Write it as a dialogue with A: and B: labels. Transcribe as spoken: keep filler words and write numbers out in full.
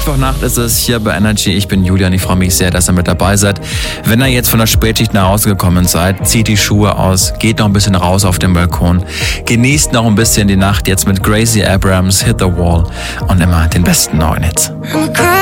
A: Mittwochnacht ist es hier bei Energy. Ich bin Julian, ich freue mich sehr, dass ihr mit dabei seid. Wenn ihr jetzt von der Spätschicht nach Hause gekommen seid, zieht die Schuhe aus, geht noch ein bisschen raus auf den Balkon, genießt noch ein bisschen die Nacht jetzt mit Gracie Abrams, Hit the Wall und immer den besten neuen Hits.